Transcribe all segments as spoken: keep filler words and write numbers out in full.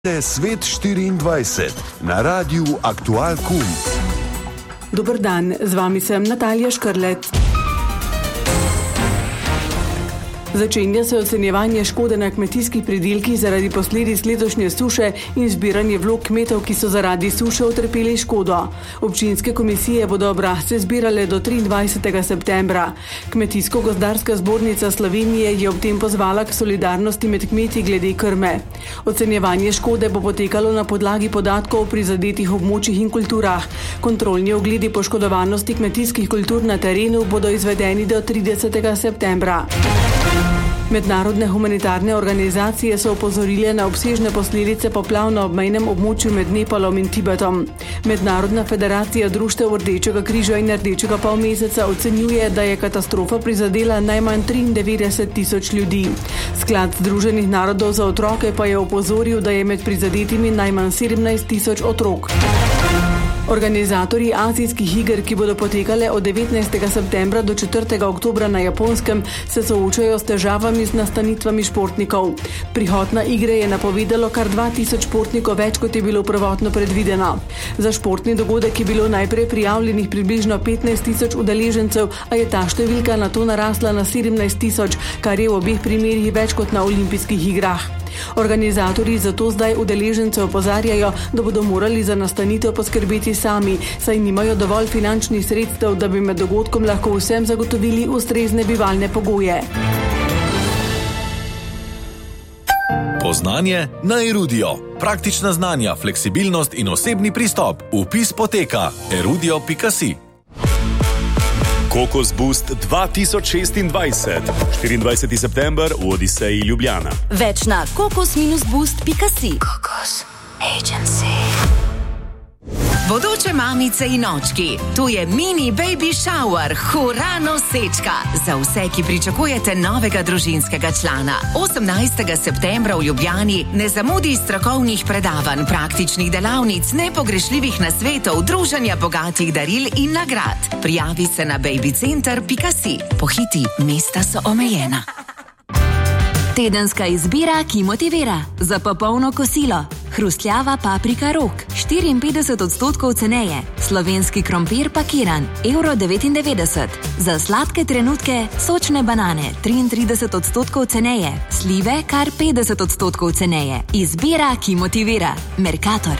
Svet štiriindvajset na Radiu Aktual Kum. Dober dan, z vami sem Natalija Škrlec. Začenja se ocenjevanje škode na kmetijskih pridelkih zaradi posledic letošnje suše in zbiranje vlog kmetov, ki so zaradi suše utrpeli škodo. Občinske komisije bodo obrazce zbirale do triindvajsetega septembra. Kmetijsko-gozdarska zbornica Slovenije je ob tem pozvala k solidarnosti med kmeti glede krme. Ocenjevanje škode bo potekalo na podlagi podatkov o prizadetih območjih in kulturah. Kontrolni ogledi poškodovanosti kmetijskih kultur na terenu bodo izvedeni do tridesetega septembra. Mednarodne humanitarne organizacije so opozorile na obsežne posledice poplav na obmejnem območju med Nepalom in Tibetom. Mednarodna federacija društev Rdečega križa in Rdečega polmeseca ocenjuje, da je katastrofa prizadela najmanj triindevetdeset tisoč ljudi. Sklad Združenih narodov za otroke pa je opozoril, da je med prizadetimi najmanj sedemnajst tisoč otrok. Organizatorji azijskih iger, ki bodo potekale od devetnajstega septembra do četrtega oktobra na Japonskem, se soočajo s težavami z nastanitvami športnikov. Prihod na igre je napovedalo kar dva tisoč športnikov več, kot je bilo prvotno predvideno. Za športni dogodek je bilo najprej prijavljenih približno petnajst tisoč udeležencev, a je ta številka nato narasla na sedemnajst tisoč, kar je v obeh primerih več kot na olimpijskih igrah. Organizatorji zato zdaj udeležence opozarjajo, da bodo morali za nastanitev poskrbeti sami, saj nimajo dovolj finančnih sredstev, da bi med dogodkom lahko vsem zagotovili ustrezne bivalne pogoje. Poznanje na Erudio. Praktična znanja, fleksibilnost in osebni pristop. Vpis poteka erudio pika si. Kokos Boost dva tisoč šestindvajset, štiriindvajseti september v Odiseji Ljubljana. Več na kokos boost pika si. Kokos Agency. Bodoče mamice in očki, tu je mini baby shower, hura nosečka. Za vse, ki pričakujete novega družinskega člana. osemnajstega septembra v Ljubljani ne zamudi strokovnih predavanj, praktičnih delavnic, nepogrešljivih nasvetov, druženja bogatih daril in nagrad. Prijavi se na babycenter pika si. Pohiti, mesta so omejena. Tedenska izbira, ki motivira. Za popolno kosilo. Hrustljava paprika rok, štiriinpetdeset odstotkov ceneje. Slovenski krompir pakiran, evro devetindevetdeset. Za sladke trenutke, sočne banane, triintrideset odstotkov ceneje. Slive, kar petdeset odstotkov ceneje. Izbira, ki motivira. Mercator.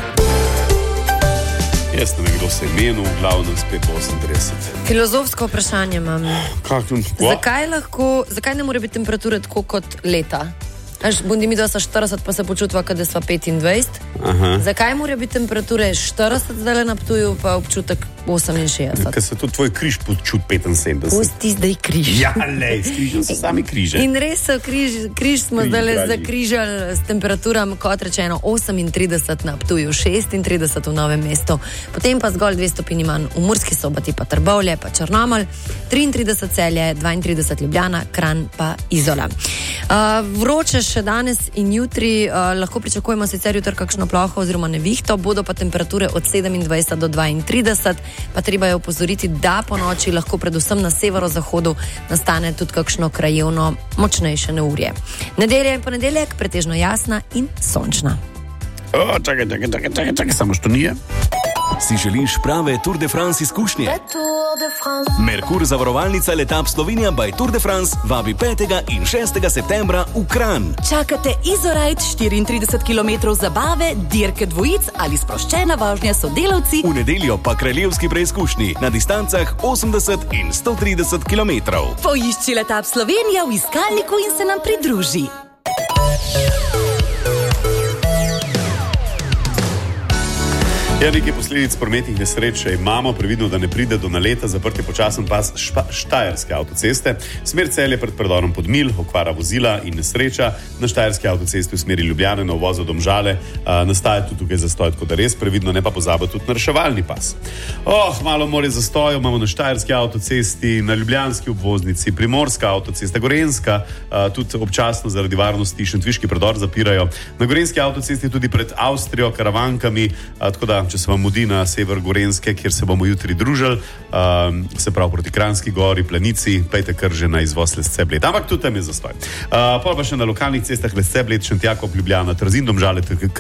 Jaz ne vem, kdo se je menil, v glavnem spet osemintrideset. Filozofsko vprašanje imam. Kakšno? Zakaj lahko, zakaj ne more biti temperatura tako kot leta? Až bundi mi, da so štirideset, pa se počutva, kada sva petindvajset. Aha. Zakaj mora biti temperature štirideset zdaj na Ptuju, pa občutek oseminšestdeset? Ker se tudi tvoj križ počuti petinsedemdeset. Pusti zdaj križ. Ja, lej, s križem so sami križe. In res so križ, križ smo Križ, zdaj dragi. zakrižali s temperaturam, kot rečeno, osemintrideset na Ptuju, šestintrideset v Novem mestu, potem pa zgolj dve stopinji manj v Murski Soboti, pa Trbovlje, pa Črnomelj, triintrideset Celje, dvaintrideset Ljubljana, Kranj pa Izola. Uh, vroče še danes in jutri, uh, lahko pričakujemo sicer jutri kakšno ploho oziroma nevihto, bodo pa temperature od sedemindvajset do dvaintrideset, pa treba je opozoriti, da po noči lahko predvsem na severozahodu nastane tudi kakšno krajevno močnejše neurje. Nedelja in ponedeljek pretežno jasna in sončna. O, čakaj, čakaj, čakaj, čakaj, čakaj, samo što nije. Si želiš prave Tour de France izkušnje? Merkur zavarovalnica Letap Slovenija by Tour de France vabi petega in šestega septembra v Kranj. Čakate Izorajt, štiriintrideset kilometrov zabave, dirke dvojic ali sproščena vožnja s sodelavci. V nedeljo pa kraljevski preizkušnji na distancah osemdeset in sto trideset kilometrov. Poišči Letap Slovenija v iskalniku in se nam pridruži. Ja, nekaj posledic prometnih nesreč imamo, previdno, da ne pride do naleta, zaprti počasen pas špa, štajerske avtoceste. Smer Celje pred predorom Podmilj, okvara vozila in nesreča. Na štajerski avtocesti v smeri Ljubljane na uvozu Domžale a, nastaja tudi tukaj zastoj, tako da res previdno, ne pa pozabo tudi na reševalni pas. Oh, malo more zastojev imamo na štajerski avtocesti, na ljubljanski obvoznici, primorska avtocesta, gorenska, a, tudi občasno zaradi varnosti šentviški predor zapirajo. Na gorenski avtocesti tudi pred Avstrijo, karavankami, a, tako da če se vam mudi na sever Gorenjske, kjer se bomo jutri družili, um, se pravi proti Kranjski gori, Planici, pejte kar že na izvoz Lesce Bled. Ampak tudi tam je zastoj. Uh, pa pa še na lokalnih cestah Lesce Bled, Šentjakov, Ljubljana, Trzin, Domžale,